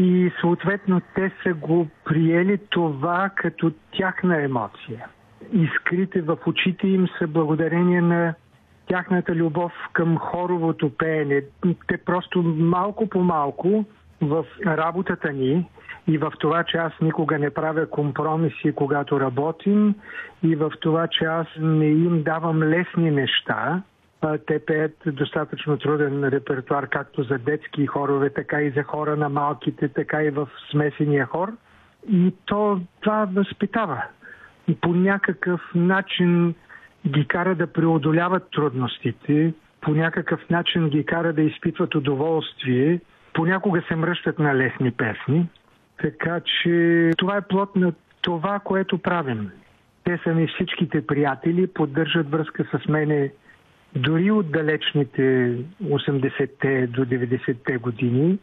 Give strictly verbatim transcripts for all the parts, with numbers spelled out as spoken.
и съответно те са го приели това като тяхна емоция. Искрите в очите им са благодарение на тяхната любов към хоровото пеене. Те просто малко по малко в работата ни и в това, че аз никога не правя компромиси, когато работим, и в това, че аз не им давам лесни неща. Те пеят достатъчно труден репертуар, както за детски хорове, така и за хора на малките, така и в смесения хор. И то това възпитава. И по някакъв начин ги кара да преодоляват трудностите, по някакъв начин ги кара да изпитват удоволствие, понякога се мръщат на лесни песни. Така че това е плод на това, което правим. Те са ми всичките приятели, поддържат връзка с мене дори от далечните осемдесетте до деветдесетте години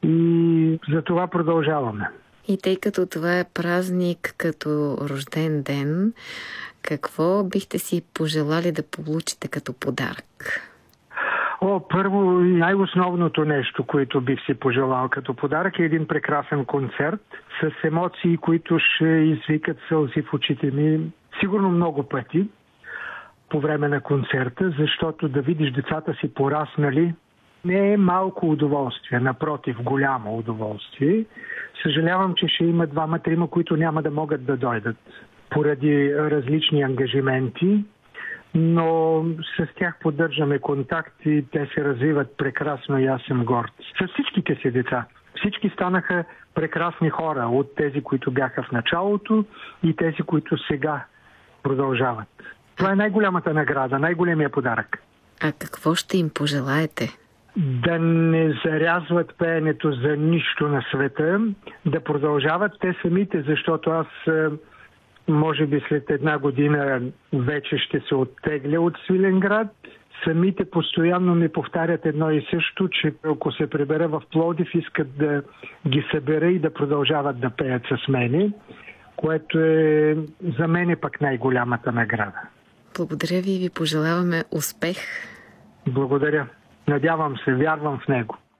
и за това продължаваме. И тъй като това е празник като рожден ден, какво бихте си пожелали да получите като подарък? О, първо и най-основното нещо, което бих си пожелал като подарък, е един прекрасен концерт с емоции, които ще извикат сълзи в очите ми сигурно много пъти по време на концерта, защото да видиш децата си пораснали не е малко удоволствие, напротив, голямо удоволствие. Съжалявам, че ще има двама-трима, които няма да могат да дойдат поради различни ангажименти, но с тях поддържаме контакт и те се развиват прекрасно и аз съм горд. С всичките си деца. Всички станаха прекрасни хора, от тези, които бяха в началото и тези, които сега продължават. Това е най-голямата награда, най-големия подарък. А какво ще им пожелаете? Да не зарязват пеенето за нищо на света, да продължават те самите, защото аз може би след една година вече ще се оттегля от Свиленград. Самите постоянно ми повтарят едно и също, че ако се прибера в Пловдив, искат да ги събера и да продължават да пеят с мене, което е за мен е пък най-голямата награда. Благодаря ви и ви пожелаваме успех. Благодаря. Надявам се, вярвам в него.